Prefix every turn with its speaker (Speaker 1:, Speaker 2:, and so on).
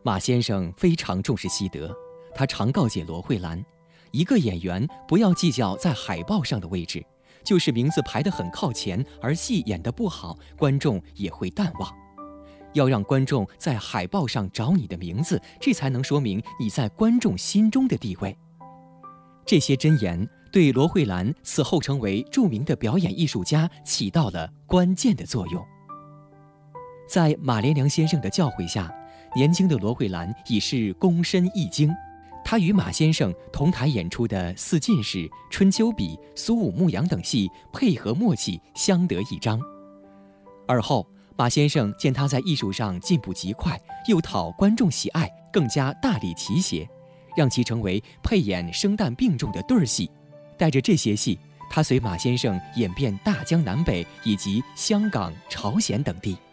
Speaker 1: 马先生非常重视西德，他常告诫罗慧兰，一个演员不要计较在海报上的位置，就是名字排得很靠前，而戏演得不好，观众也会淡忘。要让观众在海报上找你的名字，这才能说明你在观众心中的地位。这些箴言对罗慧兰此后成为著名的表演艺术家起到了关键的作用。在马连良先生的教诲下，年轻的罗慧兰已是躬身一经。她与马先生同台演出的《四进士》《春秋笔》《苏武牧羊》等戏配合默契，相得益彰。而后马先生见他在艺术上进步极快，又讨观众喜爱，更加大力提携，让其成为配演生旦并重的对儿戏。带着这些戏，他随马先生演遍大江南北以及香港、朝鲜等地。